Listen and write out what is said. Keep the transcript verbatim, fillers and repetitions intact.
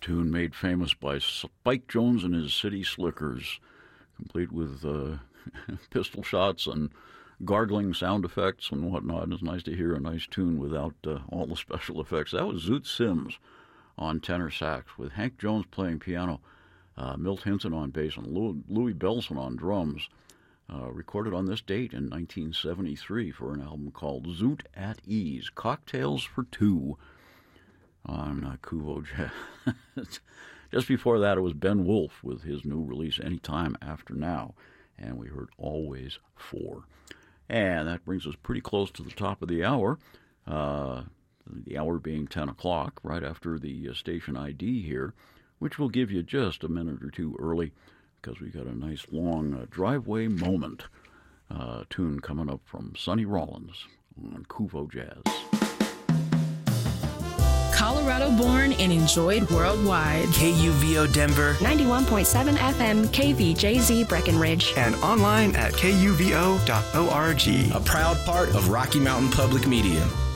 tune made famous by Spike Jones and his City Slickers, complete with uh, pistol shots and gargling sound effects and whatnot. It's nice to hear a nice tune without uh, all the special effects. That was Zoot Sims on tenor sax, with Hank Jones playing piano, uh, Milt Hinton on bass, and Louis, Louis Bellson on drums. Uh, recorded on this date in nineteen seventy-three for an album called Zoot at Ease, Cocktails for Two, on uh, Kuvo Jazz. Just before that, it was Ben Wolf with his new release, Anytime After Now, and we heard Always Four. And that brings us pretty close to the top of the hour, uh, the hour being ten o'clock, right after the uh, station I D here, which will give you just a minute or two early, because we got a nice long uh, driveway moment uh, tune coming up from Sonny Rollins on Kuvo Jazz. Colorado born and enjoyed worldwide. K U V O Denver, ninety-one point seven F M K V J Z Breckenridge, and online at K U V O dot org. A proud part of Rocky Mountain Public Media.